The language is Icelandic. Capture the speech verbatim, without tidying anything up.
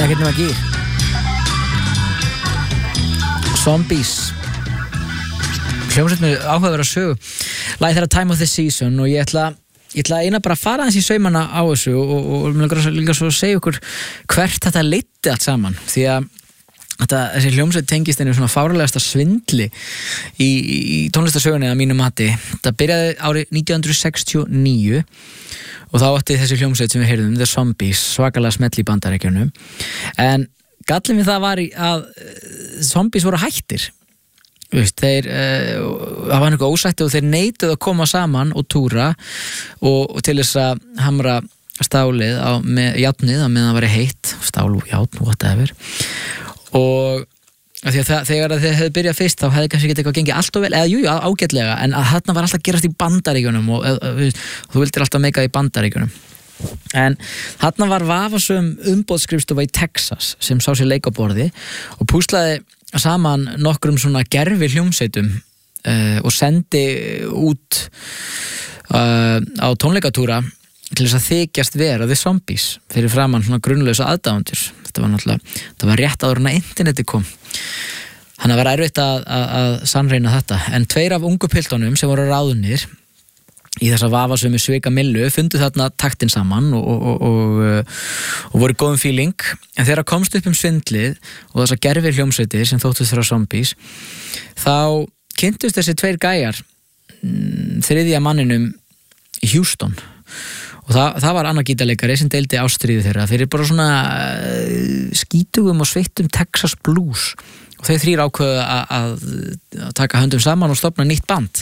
ekkert nema gír. Zombies. Hljómsveit með áhugaverða sögu. Lagið þeirra Time of the Season og ég ætla, ég ætla eina bara að fara aðeins í saumana á þessu og, og, og mér langar líka svo að segja ykkur hvert þetta leiddi allt saman. Því að þetta, þessi hljómsveit tengist einu svona fárlegasta svindli í, í tónlistarsögunni að mínu mati. Þetta byrjaði árið nítján hundruð sextíu og níu og þá átti þessi hljómsveit sem við heyrðum, The Zombies, svakalega smell í Bandaríkjunum. En gallinn við það var í að zombies voru hættir. Veist, þeir, uh, það var einhverjum ósætti og þeir neituðu að koma saman og túra og, og til þess að hamra stálið á með járnið að meðan það væri heitt, stál og járn, whatever. Og því að það, þegar þeir hefði byrjað fyrst þá hefði kannski ekki eitthvað gengið allt og vel, eða jú, jú, ágætlega, en að þarna var alltaf að gerast í Bandaríkjunum og, og, og þú vildir alltaf meika í Bandaríkjunum. En þarna var vafasöm umboðsskrifstofa í Texas sem sá sér leik á borði og púslaði saman nokkrum svona gerfi hljómsveitum uh, og sendi út uh, á tónleikatúra til þess að þykjast vera The Zombies fyrir framan svona grunnlausa aðdáendur. Þetta var náttúrulega, þetta var rétt áður en að interneti kom. Þannig að var erfitt að, að, að sannreina þetta. En tveir af ungu piltunum sem voru ráðnir í þessa vafasömu svika millu fundu þarna taktinn saman og, og, og, og, og voru góðum feeling. En þegar komst upp um svindlið og þessa gerfi hljómsveitir sem þóttust þeirra zombies, þá kynntust þessi tveir gæjar þriðja manninum í Houston. Og það, það var annar gítarleikari sem deildi ástríðu þeirra fyrir bara svona uh, skítugum og sveittum Texas blues og þeir þrír ákveðu að, að, að taka höndum saman og stofna nýtt band